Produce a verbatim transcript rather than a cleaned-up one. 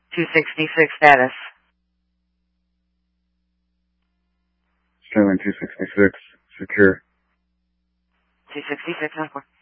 two sixty-six status. Starlink two sixty-six, secure. two sixty-six, on four.